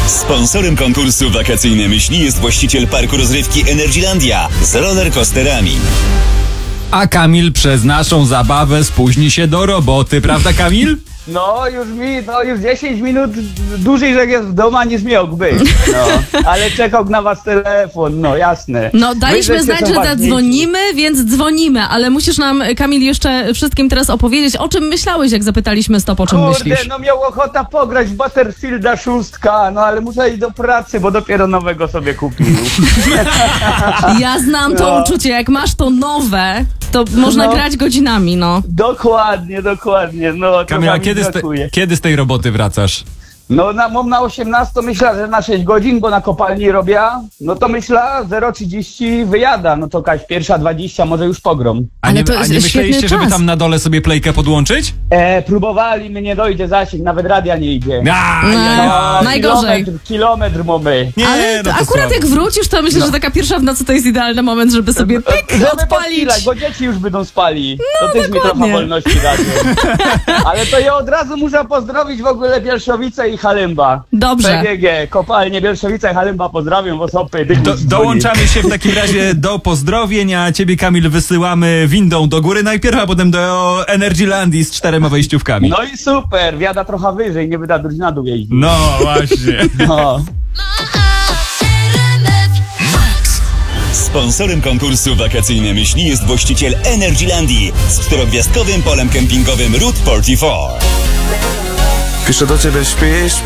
Sponsorem konkursu Wakacyjne Myśli jest właściciel parku rozrywki Energylandia z rollercoasterami. A Kamil przez naszą zabawę spóźni się do roboty, prawda Kamil? No już 10 minut dłużej, że jest w domu, niż miał być. No, ale czekał na was telefon, no jasne. No daliśmy znać, że zadzwonimy, więc dzwonimy, ale musisz nam, Kamil, jeszcze wszystkim teraz opowiedzieć, o czym myślałeś, jak zapytaliśmy Stop, o czym myślisz. No miał ochota pograć w Battlefielda 6, no ale muszę iść do pracy, bo dopiero nowego sobie kupił. Ja znam to uczucie, jak masz to nowe, to można grać godzinami, no. Dokładnie, no. Kamil, a kiedy z tej roboty wracasz? No mam na 18, myślę, że na 6 godzin, bo na kopalni robię. No to myślę, 0:30 wyjada. No to jakaś 1:20, może już pogrom. A Ale nie, to jest a nie myśleliście, świetny żeby czas. tam na dole sobie playkę podłączyć? Próbowali, mnie nie dojdzie zasięg, nawet radia nie idzie. No, najgorzej. Kilometr mamy. Nie, Ale no to akurat słabo. jak wrócisz, to myślę, że taka pierwsza w nocy to jest idealny moment, żeby sobie Żeby odpalić. podpilać, bo dzieci już będą spali. To też mi dokładnie. trochę wolności daje. Ale to ja od razu muszę pozdrowić w ogóle Bielszowice i Halymba. Dobrze. PGG, kopalnie Bielszowice i Halymba pozdrawiam, Osopy. Dołączamy się w takim razie do pozdrowień, a ciebie, Kamil, wysyłamy windą do góry najpierw, a potem do Energylandii z 4 wejściówkami. No i super, wiada trochę wyżej, nie wyda drugi na dół jeździć. No właśnie. No. Sponsorem konkursu Wakacyjne Myśli jest właściciel Energylandii z 4-gwiazdkowym polem kempingowym Route 44. Piszę do ciebie, śpisz.